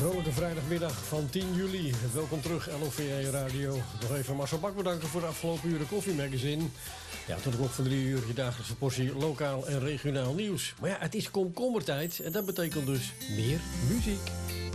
Vrolijke vrijdagmiddag van 10 juli. Welkom terug, LOVE Radio. Nog even Marcel Bak bedanken voor de afgelopen uren koffiemagazine. Ja, tot de klok van 3 uur je dagelijkse portie lokaal en regionaal nieuws. Maar ja, het is komkommertijd en dat betekent dus meer muziek.